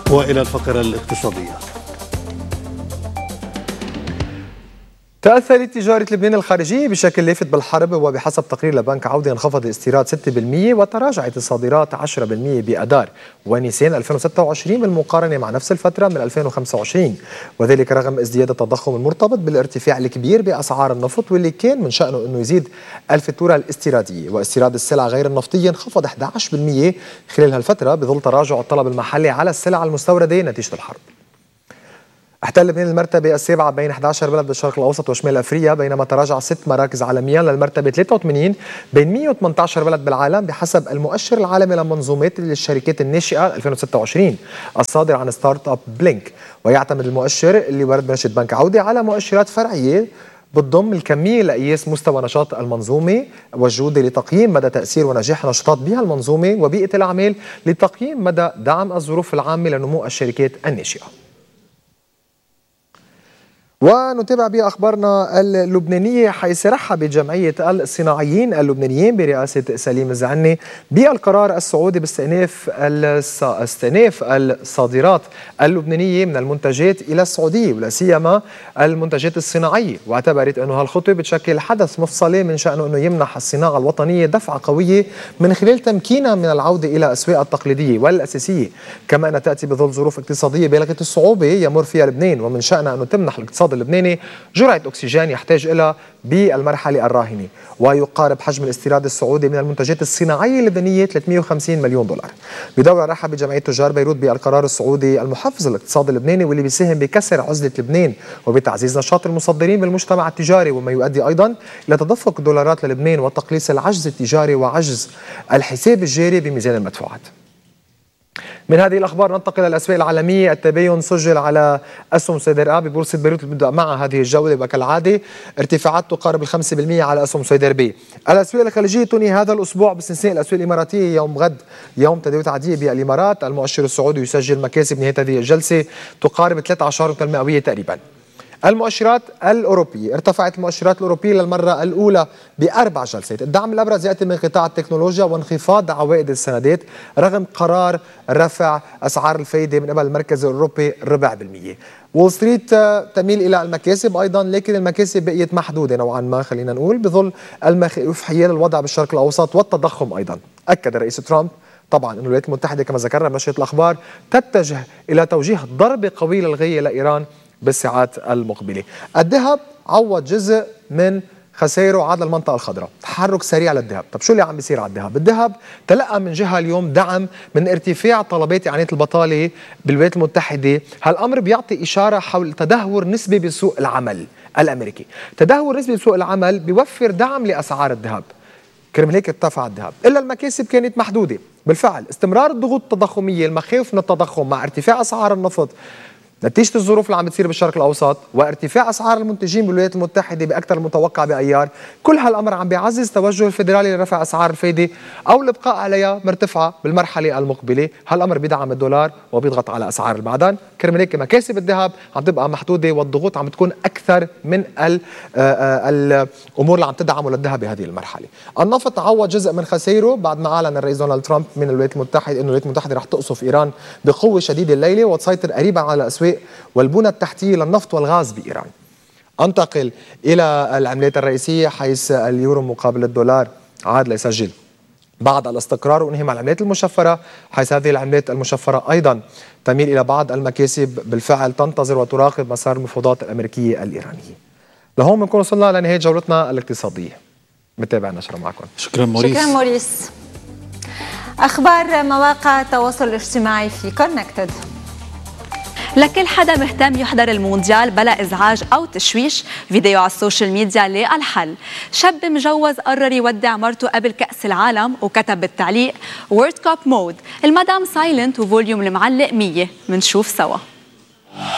وإلى الفقرة الاقتصادية. تأثرت تجارة لبنان الخارجية بشكل لافت بالحرب، وبحسب تقرير لبنك عودة انخفض الاستيراد 6% وتراجعت الصادرات 10% بأذار ونيسان 2026 بالمقارنة مع نفس الفترة من 2025، وذلك رغم ازدياد التضخم المرتبط بالارتفاع الكبير بأسعار النفط واللي كان من شأنه أنه يزيد الفاتورة الاستيرادية. واستيراد السلع غير النفطية انخفض 11% خلال هالفترة بظل تراجع الطلب المحلي على السلع المستوردة نتيجة الحرب. احتل لبنان المرتبة السابعة بين 11 بلد بالشرق الأوسط وشمال أفريقيا، بينما تراجع 6 مراكز عالميا للمرتبة 83 بين 118 بلد بالعالم بحسب المؤشر العالمي لمنظومات للشركات الناشئة 2026 الصادر عن ستارت اب بلينك. ويعتمد المؤشر اللي ورد بنشرة بنك عودة على مؤشرات فرعية بتضم الكمية لقياس مستوى نشاط المنظومة والجودة لتقييم مدى تأثير ونجاح النشاطات بها المنظومة، وبيئة الأعمال لتقييم مدى دعم الظروف العامة لنمو الشركات الناشئة. ونتابع بأخبارنا اللبنانية، حيث رحبت جمعية الصناعيين اللبنانيين برئاسة سليم الزعني بالقرار السعودي باستئناف الصادرات اللبنانية من المنتجات إلى السعودية ولا سيما المنتجات الصناعية، واعتبرت أنه هالخطوة بتشكل حدث مفصلي من شأنه أنه يمنح الصناعة الوطنية دفعة قوية من خلال تمكينها من العودة إلى الأسواق التقليدية والأساسية، كما أنها تأتي بظل ظروف اقتصادية بالغة الصعوبة يمر فيها لبنان، ومن شأنها أنه تمنح الاقتصاد اللبناني جرعة أكسجين يحتاج إلى بالمرحلة الراهنة. ويقارب حجم الاستيراد السعودي من المنتجات الصناعية اللبنانية 350 مليون دولار. بدورة رحب جمعية تجار بيروت بالقرار السعودي المحفز الاقتصاد اللبناني واللي بيساهم بكسر عزلة لبنان وبتعزيز نشاط المصدرين بالمجتمع التجاري، وما يؤدي أيضا إلى تدفق الدولارات للبنان وتقليص العجز التجاري وعجز الحساب الجاري بميزان المدفوعات. من هذه الأخبار ننتقل للأسواق العالمية. التباين سجل على أسهم سيدر A ببورصة بيروت اللي بنبدأ معها هذه الجولة وكالعادة ارتفاعات تقارب 5% على أسهم سيدر B. الأسواق الخليجية تنهي هذا الأسبوع باستثناء الأسواق الإماراتية يوم غد يوم تداول عادية بالإمارات. المؤشر السعودي يسجل مكاسب نهاية هذه الجلسة تقارب 13 مئوية تقريبا. المؤشرات الأوروبية ارتفعت المؤشرات الأوروبية للمرة الأولى ب4 جلسات. الدعم الأبرز يأتي من قطاع التكنولوجيا وانخفاض عوائد السندات رغم قرار رفع أسعار الفائدة من قبل المركز الأوروبي 0.25%. وول ستريت تميل إلى المكاسب أيضا، لكن المكاسب بقيت محدودة نوعا ما خلينا نقول بظل المخاوف حيال الوضع بالشرق الأوسط والتضخم. أيضا أكد الرئيس ترامب طبعا أن الولايات المتحدة كما ذكرنا بنشرة الأخبار تتجه إلى توجيه ضربة قوية للغاية لإيران بالساعات المقبلة. الذهب عوض جزء من خسائره وعاد للمنطقة الخضراء، تحرك سريع للذهب. طب شو اللي عم بيصير على الذهب؟ الذهب تلقى من جهة اليوم دعم من ارتفاع طلبات إعانات البطالة بالولايات المتحدة. هالأمر بيعطي إشارة حول تدهور نسبي بسوق العمل الأمريكي. تدهور نسبي بسوق العمل بيوفر دعم لأسعار الذهب، كرمال هيك ارتفع الذهب. إلا المكاسب كانت محدودة. بالفعل استمرار الضغوط التضخمية، المخاوف من التضخم مع ارتفاع أسعار النفط نتيجة الظروف اللي عم بتصير بالشرق الأوسط وارتفاع أسعار المنتجين بالولايات المتحدة بأكثر المتوقع بأيار، كل هالأمر عم بيعزز توجه الفيدرالي لرفع أسعار الفايدة أو الإبقاء عليها مرتفعة بالمرحلة المقبلة. هالأمر بيدعم الدولار وبيضغط على أسعار المعدن، كرمال هيك مكاسب الذهب عم تبقى محدودة والضغوط عم تكون أكثر من الأمور اللي عم تدعمه للذهب بهذه المرحلة. النفط عوض جزء من خسائره بعد ما أعلن الرئيس دونالد ترامب من الولايات المتحدة إنه الولايات المتحدة رح تقصف إيران بقوة شديدة الليلة وتسيطر قريبا على الأسواق والبنى التحتية للنفط والغاز بإيران. أنتقل إلى العملات الرئيسية، حيث اليورو مقابل الدولار عاد ليسجل بعض الاستقرار وانهي مع العملات المشفرة، حيث هذه العملات المشفرة أيضا تميل إلى بعض المكاسب. بالفعل تنتظر وتراقب مسار المفاوضات الأمريكية الإيرانية. لهون بنكون وصلنا لنهاية جولتنا الاقتصادية. متابع النشرة معكم. شكرا موريس. أخبار مواقع التواصل الاجتماعي في كونكتد. لكل حدا مهتم يحضر المونديال بلا إزعاج أو تشويش، فيديو على السوشيال ميديا لقى الحل. شاب مجوز قرر يودع مرته قبل كأس العالم وكتب بالتعليق وورد كاب مود، المدام سايلنت وفوليوم المعلق 100. منشوف سوا.